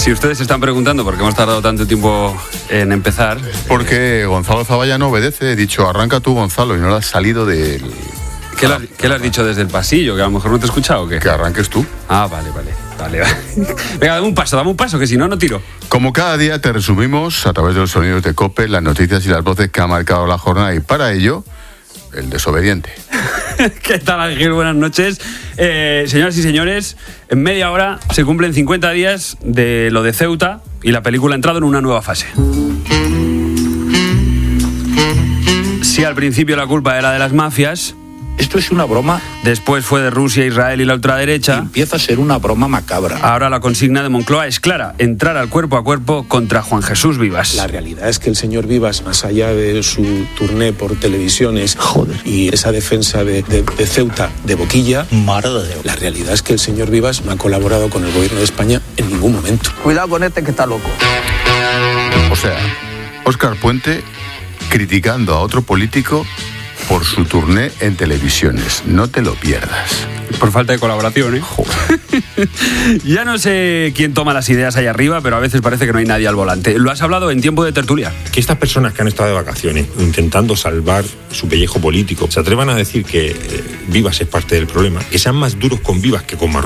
Si ustedes se están preguntando por qué hemos tardado tanto tiempo en empezar... Porque Gonzalo Zavalla no obedece. He dicho, arranca tú, Gonzalo, y no lo has salido del... ¿Qué le has dicho desde el pasillo? ¿Que a lo mejor no te he escuchado o qué? Que arranques tú. Ah, vale. Venga, dame un paso, que si no, no tiro. Como cada día te resumimos a través de los sonidos de COPE las noticias y las voces que ha marcado la jornada, y para ello, el desobediente. ¿Qué tal, Ángel? Buenas noches. Señoras y señores, en media hora se cumplen 50 días de lo de Ceuta y la película ha entrado en una nueva fase. Si al principio la culpa era de las mafias... Esto es una broma. Después fue de Rusia, Israel y la ultraderecha. Empieza a ser una broma macabra. Ahora la consigna de Moncloa es clara: entrar al cuerpo a cuerpo contra Juan Jesús Vivas. La realidad es que el señor Vivas, más allá de su turné por televisiones y esa defensa de Ceuta de boquilla, la realidad es que el señor Vivas no ha colaborado con el gobierno de España en ningún momento. Cuidado con este que está loco. O sea, Óscar Puente criticando a otro político por su turné en televisiones. No te lo pierdas. Por falta de colaboración, ¿eh? Joder. Ya no sé quién toma las ideas ahí arriba, pero a veces parece que no hay nadie al volante. Lo has hablado en Tiempo de Tertulia. Que estas personas que han estado de vacaciones intentando salvar su pellejo político se atrevan a decir que Vivas es parte del problema, que sean más duros con Vivas que con Marruecos.